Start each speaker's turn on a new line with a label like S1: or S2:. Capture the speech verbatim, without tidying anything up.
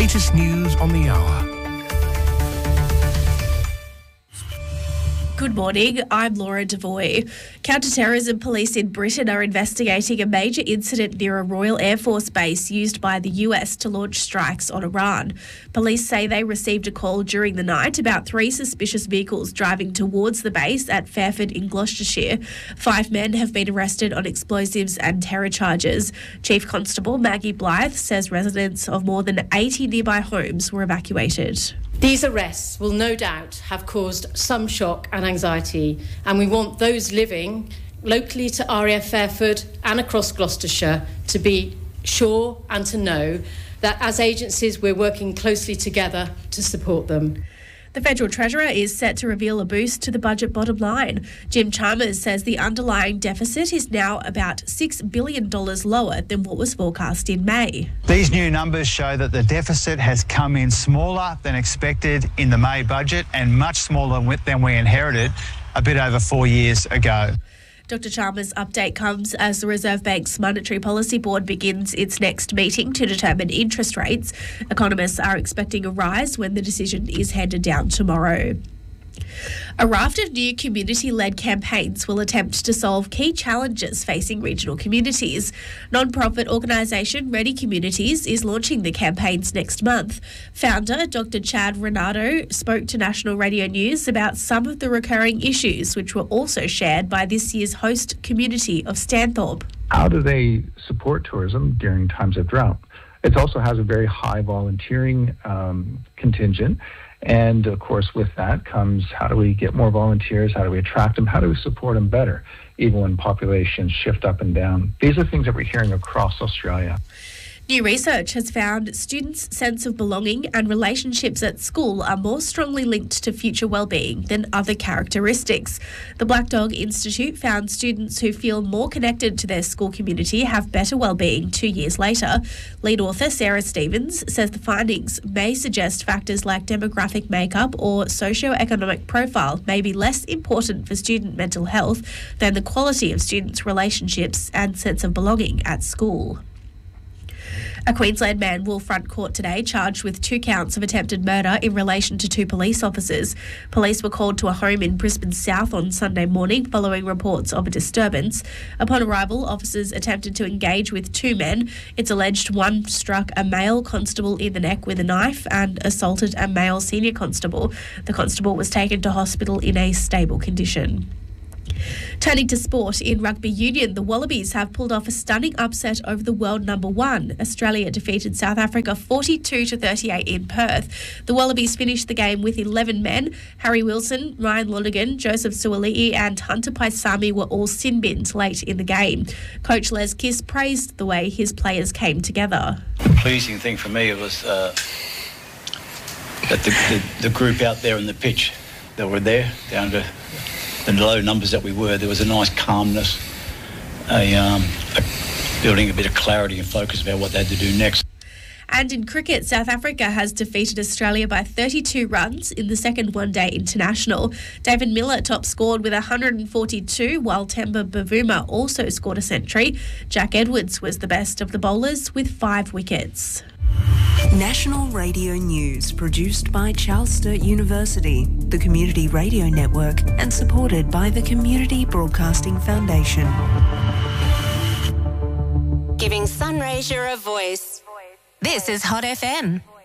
S1: latest news on the hour.
S2: Good morning, I'm Laura Devoy. Counter-terrorism police in Britain are investigating a major incident near a Royal Air Force base used by the U S to launch strikes on Iran. Police say they received a call during the night about three suspicious vehicles driving towards the base at Fairford in Gloucestershire. Five men have been arrested on explosives and terror charges. Chief Constable Maggie Blythe says residents of more than eighty nearby homes were evacuated.
S3: These arrests will no doubt have caused some shock and anxiety, and we want those living locally to R A F Fairford and across Gloucestershire to be sure and to know that as agencies we're working closely together to support them.
S2: The Federal Treasurer is set to reveal a boost to the budget bottom line. Jim Chalmers says the underlying deficit is now about six billion dollars lower than what was forecast in May.
S4: These new numbers show that the deficit has come in smaller than expected in the May budget and much smaller than we inherited a bit over four years ago.
S2: Doctor Chalmers' update comes as the Reserve Bank's Monetary Policy Board begins its next meeting to determine interest rates. Economists are expecting a rise when the decision is handed down tomorrow. A raft of new community-led campaigns will attempt to solve key challenges facing regional communities. Non-profit organisation Ready Communities is launching the campaigns next month. Founder Doctor Chad Renato spoke to National Radio News about some of the recurring issues, which were also shared by this year's host community of Stanthorpe.
S5: How do they support tourism during times of drought? It also has a very high volunteering um, contingent. And, of course, with that comes how do we get more volunteers, how do we attract them, how do we support them better, even when populations shift up and down. These are things that we're hearing across Australia.
S2: New research has found students' sense of belonging and relationships at school are more strongly linked to future well-being than other characteristics. The Black Dog Institute found students who feel more connected to their school community have better well-being two years later. Lead author Sarah Stevens says the findings may suggest factors like demographic makeup or socio-economic profile may be less important for student mental health than the quality of students' relationships and sense of belonging at school. A Queensland man will front court today charged with two counts of attempted murder in relation to two police officers. Police were called to a home in Brisbane South on Sunday morning following reports of a disturbance. Upon arrival, officers attempted to engage with two men. It's alleged one struck a male constable in the neck with a knife and assaulted a male senior constable. The constable was taken to hospital in a stable condition. Turning to sport, in rugby union, the Wallabies have pulled off a stunning upset over the world number one. Australia defeated South Africa forty-two to thirty-eight in Perth. The Wallabies finished the game with eleven men. Harry Wilson, Ryan Lonergan, Joseph Suaalii and Hunter Paisami were all sin-binned late in the game. Coach Les Kiss praised the way his players came together.
S6: The pleasing thing for me was uh, that the, the, the group out there on the pitch that were there, down to the low numbers that we were, there was a nice calmness, a, um, a building a bit of clarity and focus about what they had to do next.
S2: And in cricket, South Africa has defeated Australia by thirty-two runs in the second one-day international. David Miller top scored with one hundred forty-two, while Temba Bavuma also scored a century. Jack Edwards was the best of the bowlers with five wickets.
S7: National Radio News, produced by Charles Sturt University, the Community Radio Network, and supported by the Community Broadcasting Foundation.
S8: Giving Sunraysia a voice. This is Hot F M.